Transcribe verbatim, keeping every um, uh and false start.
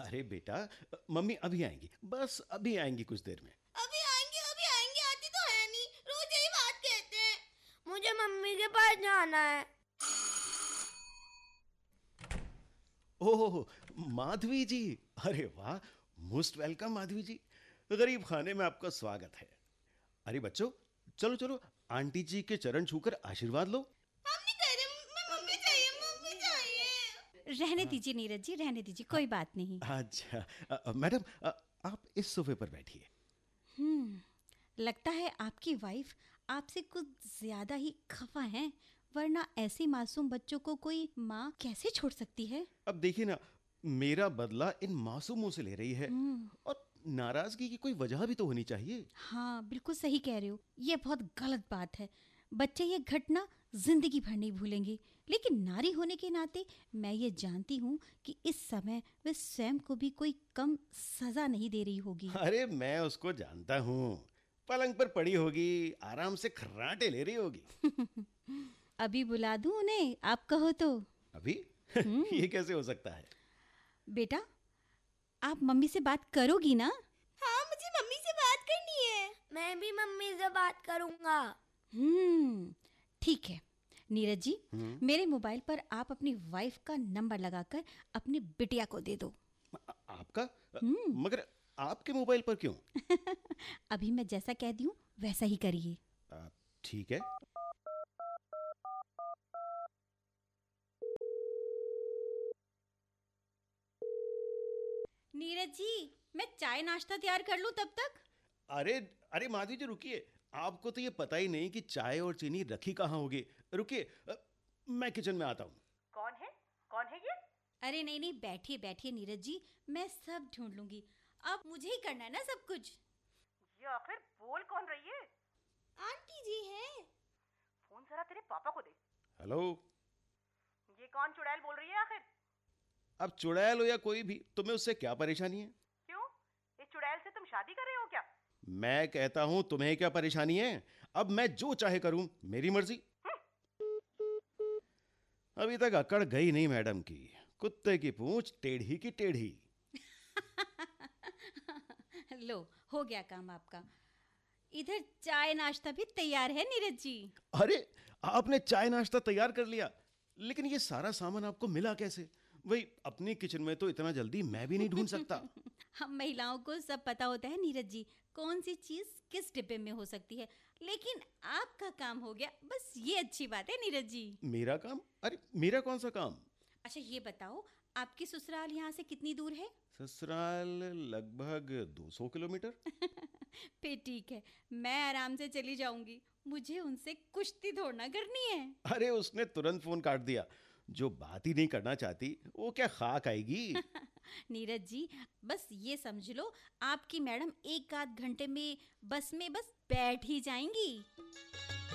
अरे बेटा, मम्मी अभी आएंगी, बस अभी आएंगी कुछ देर में। अभी आएंगे अभी आएंगे आती तो है नहीं, रोज यही बात कहते हैं। मुझे मम्मी के पास जाना है। ओह माधवी जी, अरे वाह, मोस्ट वेलकम माधवी जी। गरीब खाने में आपका स्वागत है। अरे बच्चों, चलो चलो आंटी जी के चरण छूकर आशीर्वाद लो। हम नहीं कह रहे, मैं मम्मी चाहिए मम्मी चाहिए। रहने दीजिए नीरज जी, रहने दीजिए, कोई बात नहीं। अच्छा अ, अ, मैडम, अ, आप इस सोफे पर बैठिए। हम्म लगता है आपकी वाइफ आपसे कुछ ज्यादा ही खफा है, वरना ऐसे मासूम बच्चों को कोई माँ कैसे छोड़ सकती है। अब देखिए ना, मेरा बदला इन मासूमों से ले रही है, और नाराजगी की कोई वजह भी तो होनी चाहिए। हाँ बिल्कुल सही कह रहे हो, ये बहुत गलत बात है। बच्चे ये घटना जिंदगी भर नहीं भूलेंगे, लेकिन नारी होने के नाते मैं ये जानती हूँ कि इस समय वे स्वयं को भी कोई कम सजा नहीं दे रही होगी। अरे मैं उसको जानता हूँ, पलंग पर पड़ी होगी, आराम से खर्राटे ले रही होगी। अभी बुला दूं उन्हें, आप कहो तो। अभी ये कैसे हो सकता है? बेटा, आप मम्मी से बात करोगी ना? हाँ मुझे मम्मी से बात करनी है। मैं भी मम्मी से बात करूंगा। हम्म ठीक है नीरज जी, मेरे मोबाइल पर आप अपनी वाइफ का नंबर लगाकर अपनी बिटिया को दे दो। आ- आपका? मगर आपके मोबाइल पर क्यों? अभी मैं जैसा कहती हूँ वैसा ही करिए। आ, ठीक है। नीरज जी, मैं चाय नाश्ता तैयार कर लूं तब तक? अरे अरे माधवी जी रुकिए, आपको तो ये पता ही नहीं कि चाय और चीनी रखी कहाँ होगी। रुकिए, अ, मैं किचन में आता हूँ। कौन है कौन है ये? अरे नहीं नहीं, बैठिए बैठिए नीरज जी, मैं सब ढूंढ लूंगी। अब मुझे ही करना है ना सब कुछ। ये आखिर बोल कौन रही है? आंटी जी हैं। फोन जरा तेरे पापा को दे। हेलो। ये कौन चुड़ैल बोल रही है आखिर? अब चुड़ैल हो या कोई भी, तुम्हें उससे क्या परेशानी है? क्यों, इस चुड़ैल से तुम शादी कर रहे हो क्या? मैं कहता हूं तुम्हें क्या परेशानी है? अब मैं जो चाहे करूं, मेरी मर्जी। अभी तक अकड़ गई नहीं मैडम की, कुत्ते की पूंछ टेढ़ी की टेढ़ी। लो, हो गया काम आपका। इधर चाय नाश्ता भी तैयार है नीरज जी। अरे आपने चाय नाश्ता तैयार कर लिया, लेकिन ये सारा सामान आपको मिला कैसे? वही अपनी किचन में तो इतना जल्दी मैं भी नहीं ढूंढ सकता। हम महिलाओं को सब पता होता है नीरज जी, कौन सी चीज किस डिब्बे में हो सकती है, लेकिन आपका काम हो गया, बस ये अच्छी बात है नीरज जी। मेरा काम? अरे मेरा कौन सा काम? अच्छा ये बताओ, आपकी ससुराल यहाँ से कितनी दूर है? ससुराल लगभग दो सौ किलोमीटर। फिर ठीक है, मैं आराम से चली जाऊंगी, मुझे उनसे कुश्ती थोड़ना करनी है। अरे उसने तुरंत फोन काट दिया, जो बात ही नहीं करना चाहती वो क्या खाक आएगी। नीरज जी, बस ये समझ लो, आपकी मैडम एक आध घंटे में बस में बस बैठ ही जाएंगी।